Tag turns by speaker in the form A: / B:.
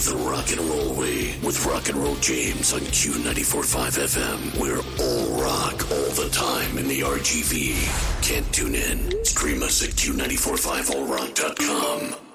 A: the rock and roll way with Rock and Roll James on Q94.5 FM. We're all rock all the time in the RGV. Can't tune in? Stream us at Q945allrock.com.